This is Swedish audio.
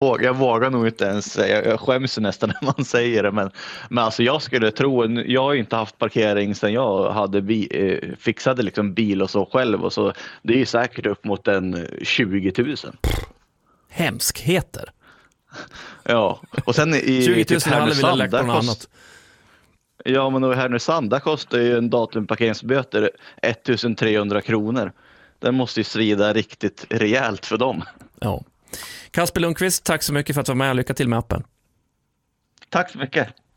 jag vågar nog inte ens säga. Jag skäms nästan när man säger det. Men alltså jag skulle tro, jag har ju inte haft parkering sedan jag hade fixade liksom bil och så själv. Och så, det är ju säkert upp mot 20 000. Hemskheter. Ja, och sen i 20 000 typ hade vi lagt på något annat. Ja, men i Härnösand där kostar ju en datumparkeringsböter 1300 kronor. Den måste ju svida riktigt rejält för dem. Ja. Kasper Lundqvist, tack så mycket för att du var med. Lycka till med appen. Tack så mycket.